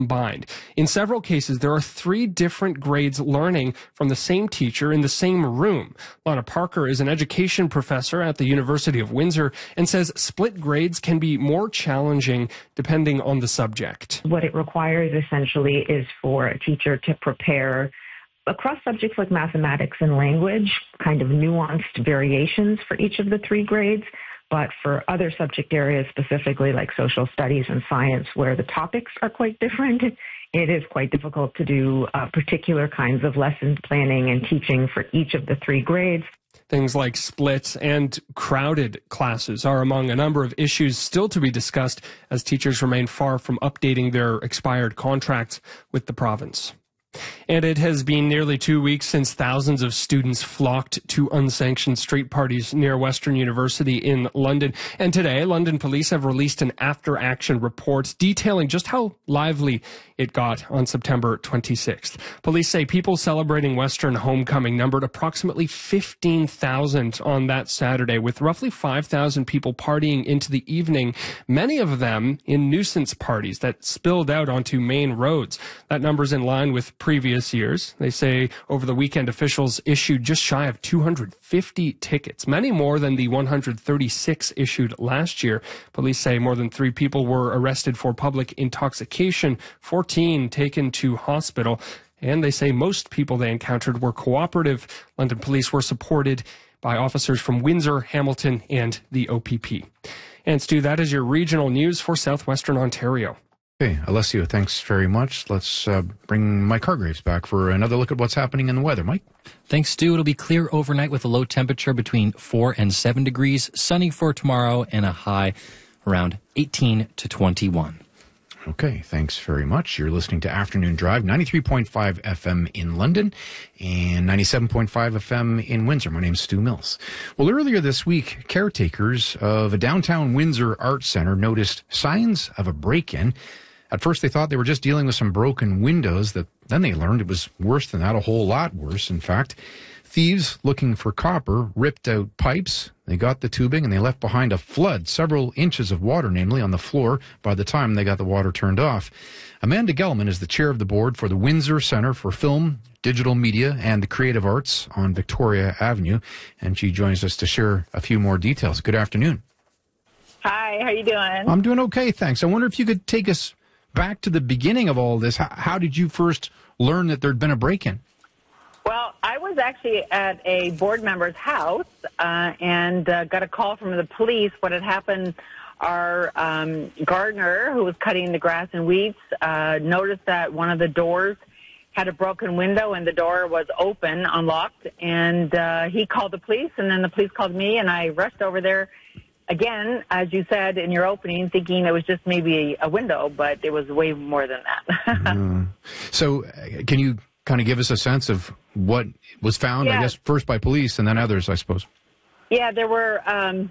combined. In several cases, there are 3 different grades learning from the same teacher in the same room. Lana Parker is an education professor at the University of Windsor and says split grades can be more challenging depending on the subject. What it requires essentially is for a teacher to prepare across subjects like mathematics and language, kind of nuanced variations for each of the 3 grades. But for other subject areas, specifically like social studies and science, where the topics are quite different, it is quite difficult to do particular kinds of lesson planning and teaching for each of the 3 grades. Things like split and crowded classes are among a number of issues still to be discussed as teachers remain far from updating their expired contracts with the province. And it has been nearly 2 weeks since thousands of students flocked to unsanctioned street parties near Western University in London. And today, London police have released an after-action report detailing just how lively it got on September 26th. Police say people celebrating Western homecoming numbered approximately 15,000 on that Saturday, with roughly 5,000 people partying into the evening, many of them in nuisance parties that spilled out onto main roads. That number's in line with previous years. They say over the weekend, officials issued just shy of 250 tickets, many more than the 136 issued last year. Police say more than 3 people were arrested for public intoxication, 14 taken to hospital, and they say most people they encountered were cooperative. London police were supported by officers from Windsor, Hamilton, and the OPP. And Stu, that is your regional news for southwestern Ontario. Okay, Alessio, thanks very much. Let's bring Mike Hargraves back for another look at what's happening in the weather. Mike? Thanks, Stu. It'll be clear overnight with a low temperature between 4 and 7 degrees. Sunny for tomorrow and a high around 18 to 21. Okay, thanks very much. You're listening to Afternoon Drive, 93.5 FM in London and 97.5 FM in Windsor. My name's Stu Mills. Well, earlier this week, caretakers of a downtown Windsor art center noticed signs of a break-in. At first, they thought they were just dealing with some broken windows. Then they learned it was worse than that, a whole lot worse. In fact, thieves looking for copper ripped out pipes. They got the tubing and they left behind a flood, several inches of water, namely on the floor, by the time they got the water turned off. Amanda Gelman is the chair of the board for the Windsor Centre for Film, Digital Media and the Creative Arts on Victoria Avenue, and she joins us to share a few more details. Good afternoon. Hi, how you doing? I'm doing okay, thanks. I wonder if you could take us back to the beginning of all this. How did you first learn that there'd been a break-in? Well, I was actually at a board member's house and got a call from the police. What had happened, our gardener, who was cutting the grass and weeds, noticed that one of the doors had a broken window and the door was open, unlocked, and he called the police, and then the police called me, and I rushed over there. Again, as you said in your opening, thinking it was just maybe a window, but it was way more than that. So can you kind of give us a sense of what was found, I guess, first by police and then others, I suppose? Yeah, there were,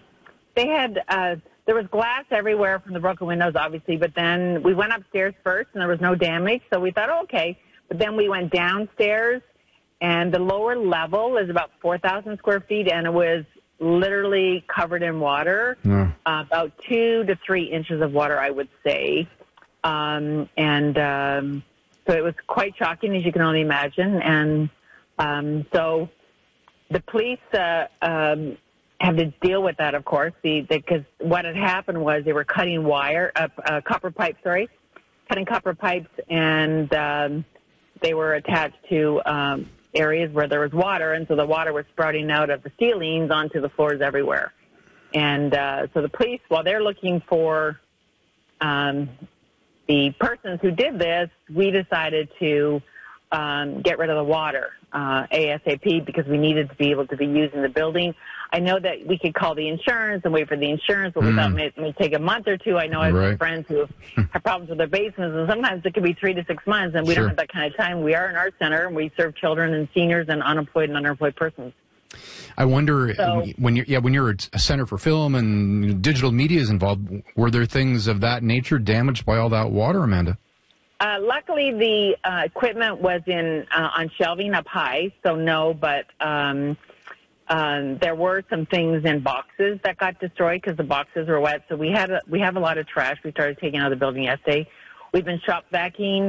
there was glass everywhere from the broken windows, obviously, but then we went upstairs first and there was no damage, so we thought, oh, okay. But then we went downstairs, and the lower level is about 4,000 square feet, and it was literally covered in water, about 2 to 3 inches of water, I would say. So it was quite shocking, as you can only imagine. And so the police have to deal with that, of course, because what had happened was they were cutting copper pipes, cutting copper pipes, and they were attached to areas where there was water, and so the water was sprouting out of the ceilings onto the floors everywhere. And so the police, while they're looking for the persons who did this, we decided to get rid of the water ASAP because we needed to be able to be using the building. I know that we could call the insurance and wait for the insurance, but we thought it may take a month or two. I know I have friends who have problems with their basements, and sometimes it could be 3 to 6 months, and we don't have that kind of time. We are an art center, and we serve children and seniors and unemployed and underemployed persons. I wonder, when you're a center for film and digital media is involved, were there things of that nature damaged by all that water, Amanda? Luckily, the equipment was on shelving up high, so no, but there were some things in boxes that got destroyed because the boxes were wet. So we have a lot of trash. We started taking out of the building yesterday. We've been shop vacuuming